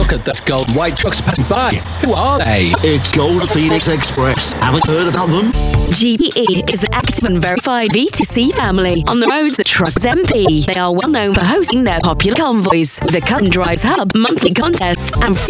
Look at those gold and white trucks passing by. Who are they? It's Golden Phoenix Express. Haven't heard about them? GPE is an active and verified V2C family on the roads that trucks MP. They are well known for hosting their popular convoys with a cut and drives hub, monthly contests, and free